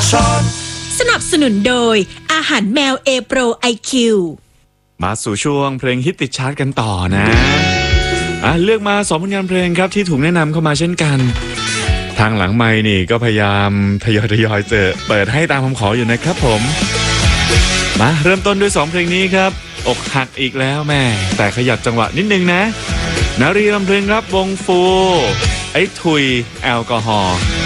สนับสนุนโดยอาหารแมว A Pro IQ มาสู่ช่วงเพลงฮิตติดชาร์ตกันต่อนะเลือกมา2ผลงานเพลงครับที่ถูกแนะนำเข้ามาเช่นกันทางหลังไมค์นี่ก็พยายามทยอยเปิดให้ตามคำขออยู่นะครับผมมาเริ่มต้นด้วย2เพลงนี้ครับอกหักอีกแล้วแม่แต่ขยับจังหวะนิดนึงนะนารีรำเพลงครับวงฟูไอ้ทุยแอลกอฮอล์